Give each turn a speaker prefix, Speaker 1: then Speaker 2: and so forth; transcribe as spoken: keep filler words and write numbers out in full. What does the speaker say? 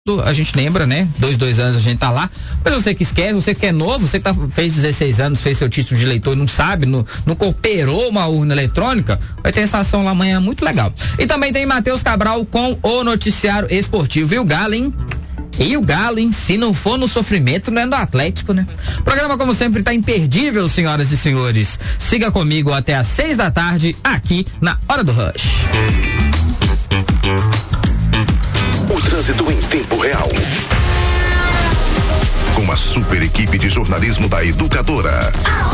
Speaker 1: a gente lembra, né? Dois, dois anos a gente tá lá. Mas você que esquece, você que é novo, você que tá, fez dezesseis anos, fez seu título de eleitor e não sabe, não, não cooperou uma urna eletrônica, vai ter essa ação lá amanhã muito legal. E também tem Matheus Cabral com o noticiário esportivo. E o Galo, hein? E o Galo, hein? Se não for no sofrimento, não é do Atlético, né? O programa, como sempre, tá imperdível, senhoras e senhores. Siga comigo até às seis da tarde, aqui na Hora do Rush.